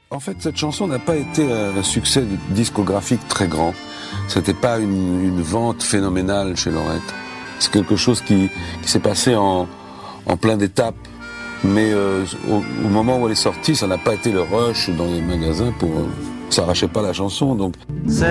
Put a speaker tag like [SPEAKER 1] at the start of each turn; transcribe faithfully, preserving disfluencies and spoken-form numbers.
[SPEAKER 1] En fait, cette chanson n'a pas été un succès discographique très grand. C'était pas une, une vente phénoménale chez Lorette. C'est quelque chose qui, qui s'est passé en, en plein d'étapes. Mais euh, au, au moment où elle est sortie, ça n'a pas été le rush dans les magasins pour... Euh, ça arrachait pas la chanson, donc...